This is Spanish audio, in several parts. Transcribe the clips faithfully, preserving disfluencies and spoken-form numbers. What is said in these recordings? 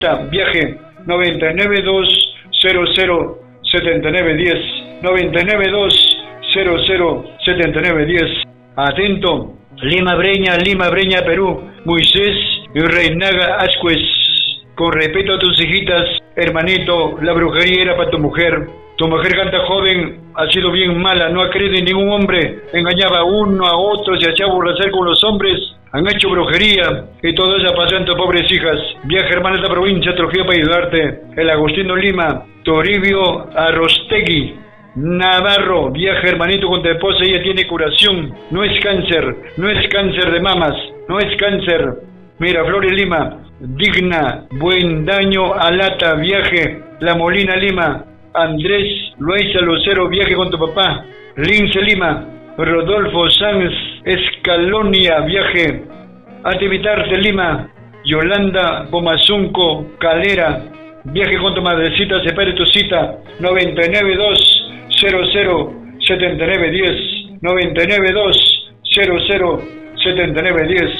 Viaje noventa y nueve dos cero cero setenta y nueve diez, noventa y nueve dos cero cero setenta y nueve diez. Atento, Lima Breña, Lima Breña, Perú, Moisés y Reinaga Ascuez. Con respeto a tus hijitas, hermanito, la brujería era para tu mujer. Tu mujer canta joven, ha sido bien mala, no ha creído en ningún hombre, engañaba a uno, a otro, se hacía borrachar con los hombres, han hecho brujería y todo eso pasó en tus pobres hijas. Viaja, hermana, de esta provincia, Trujillo, para ayudarte. El Agustino Lima, Toribio Arostegui, Navarro, viaja, hermanito, con tu esposa, ella tiene curación, no es cáncer, no es cáncer de mamas, no es cáncer. Miraflores Lima, Digna, Buen Daño, Alata, viaje, La Molina Lima, Andrés Luisa Lucero, viaje con tu papá. Lince Lima, Rodolfo Sanz Escalonia, viaje. Ativitarte Lima, Yolanda Bomazunco Calera, viaje con tu madrecita, separe tu cita. Noventa y nueve dos cero cero setenta y nueve diez, noventa y nueve dos cero cero setenta y nueve diez.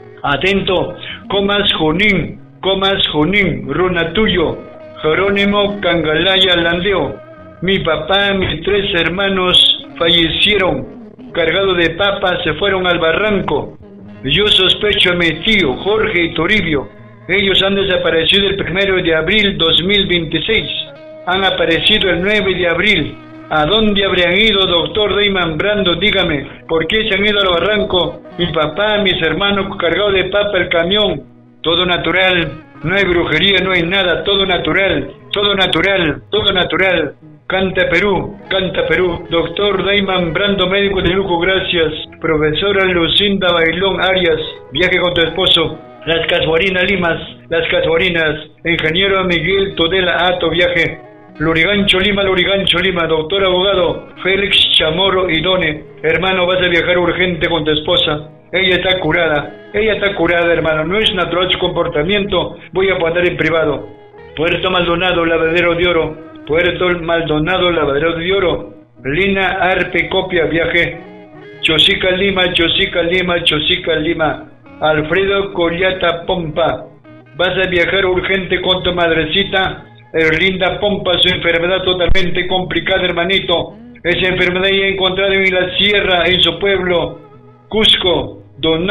Atento, Comas Junín, Comas Junín, Runa Tuyo, Jerónimo Cangalaya Landeo. Mi papá, mis tres hermanos fallecieron, cargados de papas, se fueron al barranco. Yo sospecho a mi tío, Jorge y Toribio. Ellos han desaparecido el primero de abril dos mil veintiséis. Han aparecido el nueve de abril. ¿A dónde habrían ido, doctor Dayman Brando? Dígame, ¿por qué se han ido al barranco? Mi papá, mis hermanos, cargados de papa el camión. Todo natural, no hay brujería, no hay nada, todo natural, todo natural, todo natural. Canta Perú, canta Perú. Doctor Dayman Brando, médico de lujo, gracias. Profesora Lucinda Bailón Arias, viaje con tu esposo. Las Casuarinas Limas, las Casuarinas. Ingeniero Miguel Todela Ato, viaje. Lurigancho Lima, Lurigancho Lima. Doctor abogado Félix Chamorro Idone. Hermano, vas a viajar urgente con tu esposa. Ella está curada, ella está curada, hermano. No es natural su comportamiento. Voy a poner en privado. Puerto Maldonado, Lavadero de Oro. Puerto Maldonado, Lavadero de Oro. Lina Arpe Copia, viaje. Chosica Lima, Chosica Lima, Chosica Lima. Alfredo Collata Pompa. Vas a viajar urgente con tu madrecita. Erlinda Pompa, su enfermedad totalmente complicada, hermanito. Esa enfermedad ya encontrada en la sierra, en su pueblo, Cusco.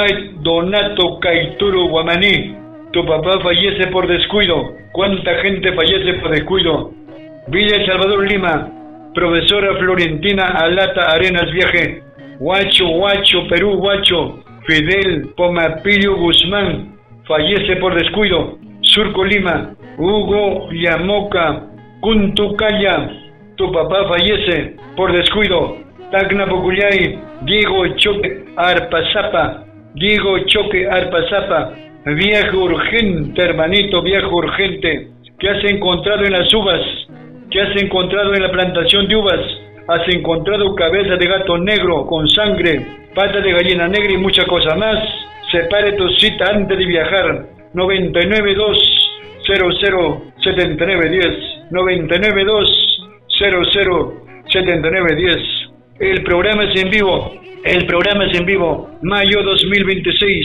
Donato Caituro Guamaní. Tu papá fallece por descuido. ¿Cuánta gente fallece por descuido? Villa El Salvador Lima. Profesora Florentina Alata Arenas, viaje. Huacho, Huacho, Perú, Huacho. Fidel Pomapillo Guzmán, fallece por descuido. Surco Lima. Hugo Yamoca Cuntucaya, tu papá fallece por descuido. Tacna Bocuyay. Diego Choque Arpazapa, Diego Choque Arpazapa. Viaje urgente, hermanito, viaje urgente. ¿Qué has encontrado en las uvas? ¿Qué has encontrado en la plantación de uvas? Has encontrado cabeza de gato negro con sangre, pata de gallina negra y muchas cosas más. Separe tu cita antes de viajar. noventa y nueve dos cero cero setenta y nueve diez, noventa y nueve dos cero cero setenta y nueve diez. El programa es en vivo, el programa es en vivo. Mayo dos mil veintiséis,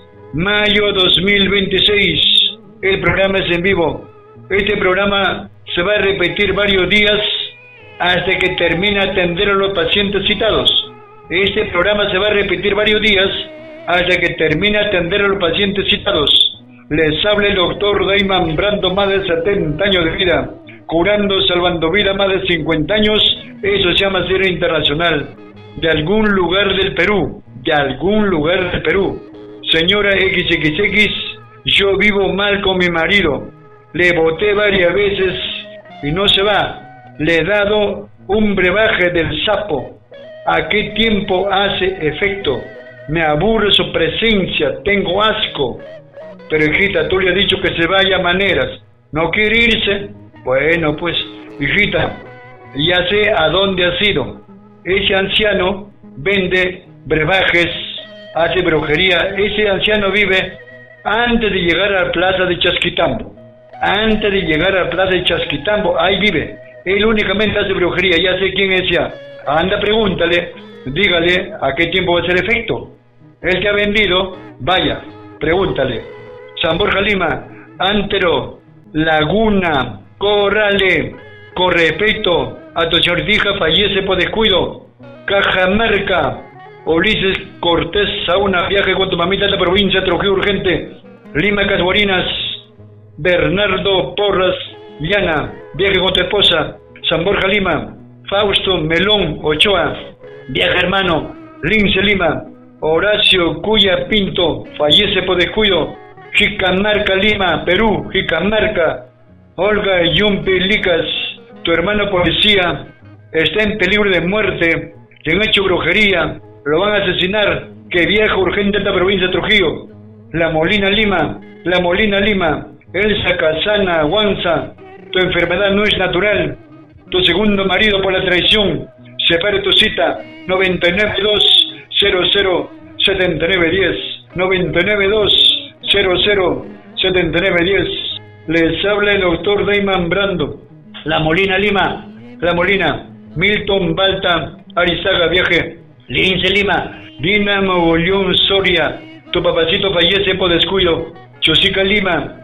mayo dos mil veintiséis. El programa es en vivo. Este programa se va a repetir varios días hasta que termine atender a los pacientes citados. Este programa se va a repetir varios días hasta que termine atender a los pacientes citados. Les habla el doctor Dayman Brando, más de setenta años de vida, curando, salvando vida, más de cincuenta años. Eso se llama ser internacional. De algún lugar del Perú, de algún lugar del Perú. Señora equis equis equis, yo vivo mal con mi marido. Le boté varias veces y no se va. Le he dado un brebaje del sapo. ¿A qué tiempo hace efecto? Me aburre su presencia, tengo asco. Pero hijita, tú le has dicho que se vaya a maneras. ¿No quiere irse? Bueno, pues, hijita, ya sé a dónde has ido. Ese anciano vende brebajes, hace brujería. Ese anciano vive antes de llegar a la plaza de Chasquitambo. Antes de llegar a la plaza de Chasquitambo, ahí vive. Él únicamente hace brujería, ya sé quién es ya. Anda, pregúntale, dígale a qué tiempo va a hacer efecto. Él que ha vendido, vaya, pregúntale. San Borja Lima, Antero, Laguna, Corrale, con respeto a tu señorita hija, fallece por descuido. Cajamarca, Ulises Cortés Sauna, viaje con tu mamita a la provincia de Trujillo urgente. Lima, Casguarinas, Bernardo Porras Llana, viaje con tu esposa. San Borja, Lima. Fausto Melón Ochoa, viaje hermano. Lince, Lima. Horacio Cuya Pinto, fallece por descuido. Jicamarca, Lima, Perú. Jicamarca. Olga Yumpi Licas, tu hermano policía está en peligro de muerte, le han hecho brujería, lo van a asesinar, que viaja urgente a la provincia de Trujillo. La Molina, Lima, La Molina, Lima. Elsa Casana Guanza, tu enfermedad no es natural, tu segundo marido por la traición, separe tu cita. Noventa y nueve dos cero cero setenta y nueve diez, noventa y nueve dos cero cero setenta y nueve diez. Les habla el doctor Dayman Brando. La Molina, Lima. La Molina. Milton Balta Arizaga, viaje. Lince, Lima. Dina Mogollón Soria, tu papacito fallece por descuido. Chosica, Lima.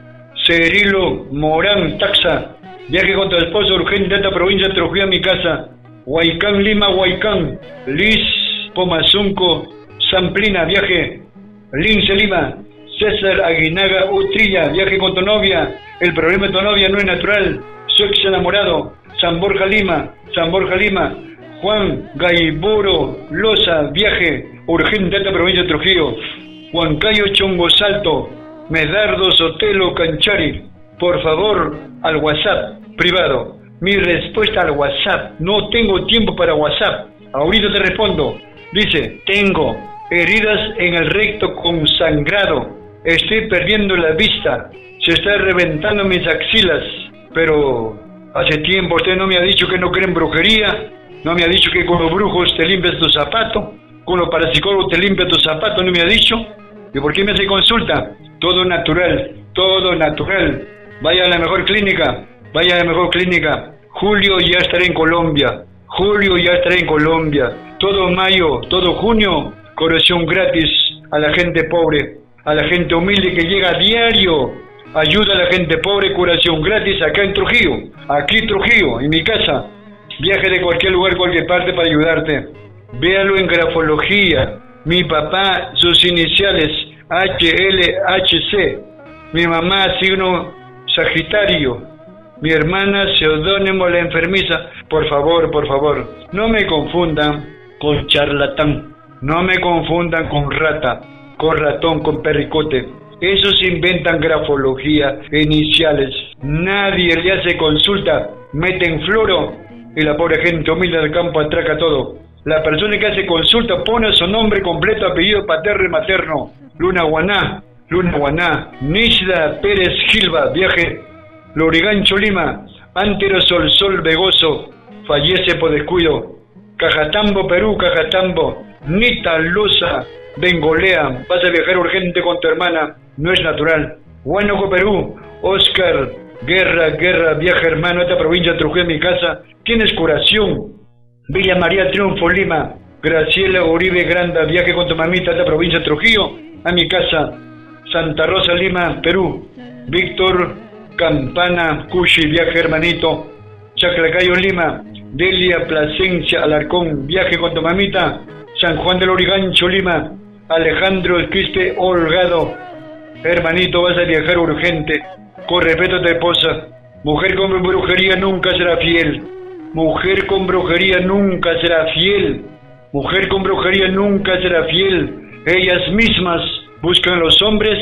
Cirilo Morán Taxa, viaje con tu esposo urgente a esta provincia de Trujillo a mi casa. Huaycán, Lima, Huaycán. Liz Pomazunco Samplina, viaje. Lince, Lima. César Aguinaga Utrilla, viaje con tu novia. El problema de tu novia no es natural, su ex enamorado. San Borja, Lima. San Borja, Lima. Juan Gaiburo Loza, viaje urgente a esta provincia de Trujillo. Huancayo, Chongo Salto. Medardo Sotelo Canchari, por favor, al WhatsApp privado. Mi respuesta al WhatsApp, no tengo tiempo para WhatsApp. Ahorita te respondo. Dice, tengo heridas en el recto con sangrado. Estoy perdiendo la vista. Se está reventando mis axilas. Pero hace tiempo usted no me ha dicho que no creen brujería. No me ha dicho que con los brujos te limpias tu zapato. Con los parapsicólogos te limpias tu zapato. No me ha dicho. ¿Y por qué me hace consulta? Todo natural. Todo natural. Vaya a la mejor clínica. Vaya a la mejor clínica. Julio ya estaré en Colombia. Julio ya estaré en Colombia. Todo mayo, todo junio, curación gratis a la gente pobre, a la gente humilde que llega a diario. Ayuda a la gente pobre, curación gratis acá en Trujillo. Aquí Trujillo, en mi casa. Viaje de cualquier lugar, cualquier parte para ayudarte. Véalo en grafología. Mi papá, sus iniciales, H L H C. Mi mamá, signo Sagitario. Mi hermana, seudónimo la enfermiza. Por favor, por favor, no me confundan con charlatán. No me confundan con rata, con ratón, con perricote. Esos inventan grafología, iniciales. Nadie le hace consulta. Meten floro y la pobre gente humilde del campo atraca todo. La persona que hace consulta pone su nombre completo, apellido paterno y materno. Luna Guaná, Luna Guaná. Nishda Pérez Gilba, viaje. Lorigancho, Lima. Antero Sol Sol Vegoso, fallece por descuido. Cajatambo, Perú, Cajatambo. Nita Luza Bengolea, vas a viajar urgente con tu hermana, no es natural. Huánuco, Perú. Oscar Guerra, Guerra, viaja hermano a esta provincia de Trujillo, mi casa. Tienes curación. Villa María Triunfo, Lima. Graciela Uribe Granda, viaje con tu mamita a esta provincia de Trujillo, a mi casa. Santa Rosa, Lima, Perú. Víctor Campana Cushi, viaje hermanito. Chaclacayo, Lima. Delia Plasencia Alarcón, viaje con tu mamita. San Juan del Origancho, Lima. Alejandro Quispe Holgado, hermanito, vas a viajar urgente. Con respeto a tu esposa. Mujer con brujería nunca será fiel. Mujer con brujería nunca será fiel. Mujer con brujería nunca será fiel. Ellas mismas buscan a los hombres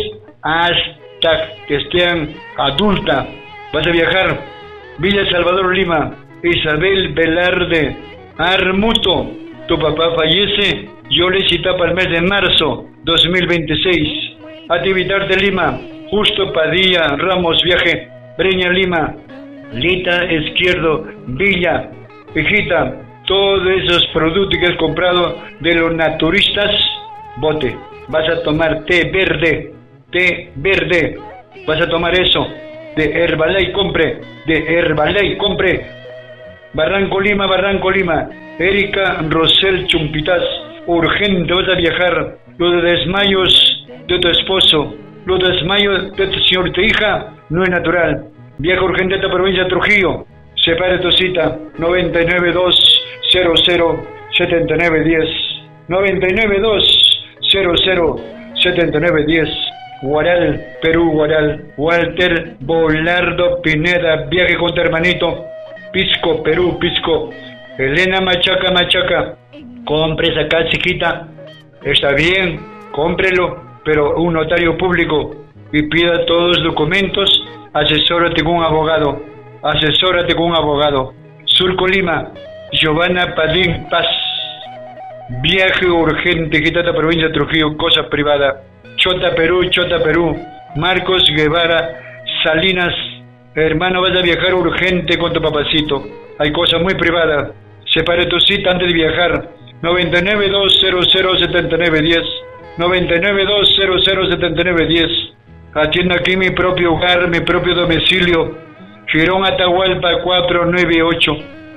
hasta que estén adulta. Vas a viajar. Villa Salvador, Lima. Isabel Velarde Armuto, tu papá fallece. Yo le cita para el mes de marzo dos mil veintiséis. Actividad de Lima. Justo Padilla Ramos, viaje. Breña, Lima. Lita Izquierdo, Villa. Hijita, todos esos productos que has comprado de los naturistas, bote. Vas a tomar té verde. Té verde. Vas a tomar eso. De Herbalife, compre. De Herbalife, compre. Barranco, Lima, Barranco, Lima. Erika Rosel Chumpitas, urgente, vas a viajar. Los desmayos de tu esposo, los desmayos de tu señorita hija, no es natural. Viaje urgente a esta provincia de Trujillo. Separe tu cita. noventa y nueve dos cero cero setenta y nueve diez. noventa y nueve dos cero cero setenta y nueve diez. Guaral, Perú, Guaral. Walter Bolardo Pineda. Viaje con tu hermanito. Pisco, Perú, Pisco. Elena Machaca, Machaca. Compre esa casita. Está bien, cómprelo, pero un notario público y pida todos los documentos. Asesórate con un abogado. Asesórate con un abogado. Surco Lima. Giovanna Padín Paz. Viaje urgente, Quitata, provincia de Trujillo, cosa privada. Chota, Perú, Chota, Perú. Marcos Guevara Salinas. Hermano, vas a viajar urgente con tu papacito. Hay cosas muy privadas. Separe tu cita antes de viajar. noventa y nueve dos cero cero setenta y nueve diez. noventa y nueve dos cero cero setenta y nueve diez. Atiendo aquí mi propio hogar, mi propio domicilio. Girón Atahualpa cuatrocientos noventa y ocho.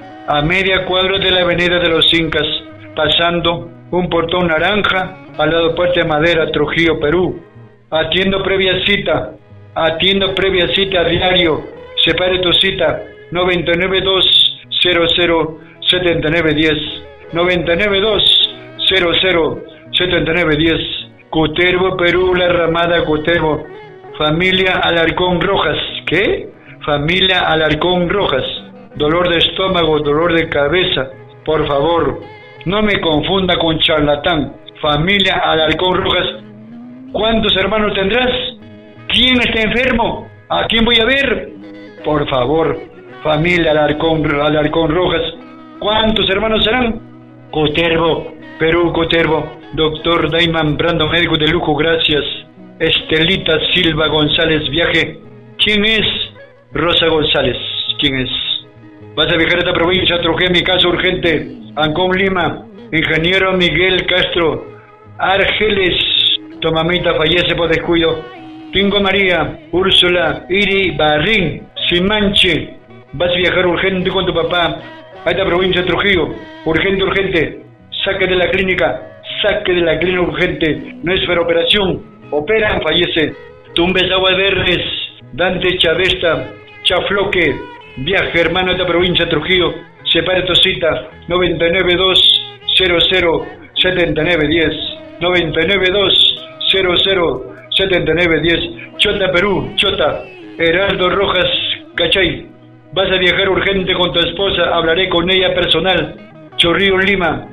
A media cuadra de la avenida de los Incas. Pasando un portón naranja al lado Puerta de Madera, Trujillo, Perú. Atiendo previa cita. Atiendo previa cita a diario. Separe tu cita. noventa y nueve dos cero cero setenta y nueve diez. noventa y nueve dos cero cero setenta y nueve diez. Cutervo, Perú, La Ramada, Cutervo. Familia Alarcón Rojas. ¿Qué? Familia Alarcón Rojas. Dolor de estómago, dolor de cabeza. Por favor, no me confunda con charlatán. Familia Alarcón Rojas. ¿Cuántos hermanos tendrás? ¿Quién está enfermo? ¿A quién voy a ver? Por favor, familia Alarcón, Alarcón Rojas. ¿Cuántos hermanos serán? Cutervo, Perú, Cutervo. Doctor Dayman Brando, médico de lujo, gracias. Estelita Silva González, viaje. ¿Quién es? Rosa González, ¿quién es? Vas a viajar a esta provincia, Trujillo, mi caso urgente. Ancón, Lima. Ingeniero Miguel Castro Argeles. Tu mamita fallece por descuido. Tingo María, Úrsula, Iri, Barrín, Simanche. Vas a viajar urgente con tu papá a esta provincia de Trujillo. Urgente, urgente. Saque de la clínica. Saque de la clínica urgente. No es para operación. Operan, fallece. Tumbes Aguas Verdes. Dante Chavesta. Chafloque. Viaje, hermano, a esta provincia de Trujillo. Separe tu cita. noventa y nueve dos cero cero setenta y nueve diez. noventa y nueve dos cero cero setenta y nueve diez. Chota, Perú, Chota. Heraldo Rojas, Cachay. Vas a viajar urgente con tu esposa, hablaré con ella personal. Chorrillo, Lima.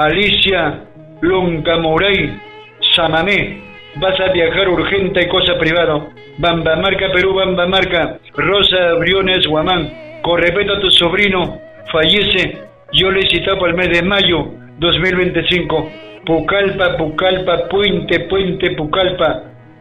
Alicia Loncamoray, Samamé. Vas a viajar urgente y cosa privada. Bambamarca, Perú, Bambamarca. Rosa Briones, Guamán. Con respeto a tu sobrino, fallece. Yo le he citado para el mes de mayo dos mil veinticinco. Pucallpa, Pucallpa, Puente, Puente, Pucallpa.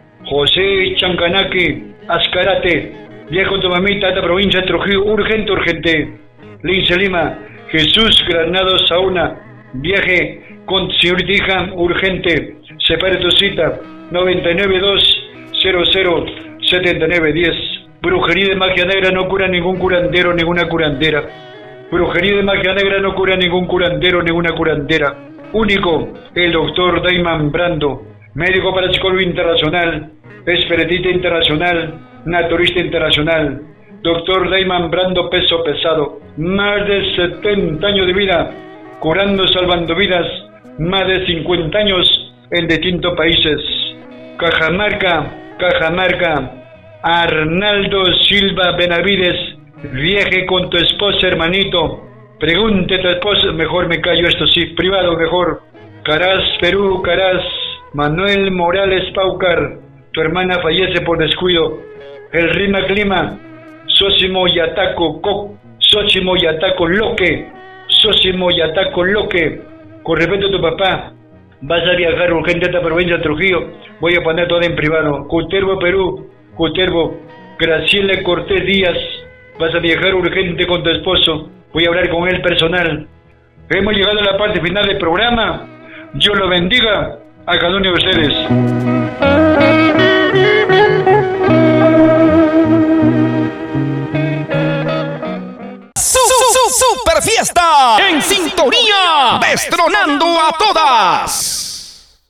José Chancanaqui, Azcarate. Viaja con tu mamita a esta provincia de Trujillo, urgente, urgente. Lince Lima. Jesús Granado Sauna. Viaje con señorita hija, urgente. Separe tu cita. noventa y nueve dos cero cero setenta y nueve diez. Brujería de magia negra no cura ningún curandero, ninguna curandera. Brujería de magia negra no cura ningún curandero, ninguna curandera. Único, el doctor Dayman Brando, médico parapsicólogo internacional, espiritista internacional, naturista internacional. Doctor Dayman Brando, peso pesado. Más de setenta años de vida, curando, salvando vidas. Más de cincuenta años en distintos países. Cajamarca, Cajamarca. Arnaldo Silva Benavides. Viaje con tu esposa, hermanito. Pregunte a tu esposa, mejor me callo, esto sí, privado mejor. Caraz, Perú, Caraz. Manuel Morales Paucar, tu hermana fallece por descuido. El Rima Clima. Sósimo Yataco Coc. Sósimo Yataco Loque. Sósimo Yataco Loque. Con respeto a tu papá, vas a viajar urgente a esta provincia de Trujillo. Voy a poner todo en privado. Cutervo, Perú. Cutervo. Graciela Cortés Díaz. Vas a viajar urgente con tu esposo. Voy a hablar con él personal. Hemos llegado a la parte final del programa. Dios lo bendiga a cada uno de ustedes. Su, su, su, super fiesta en sintonía, destronando a todas.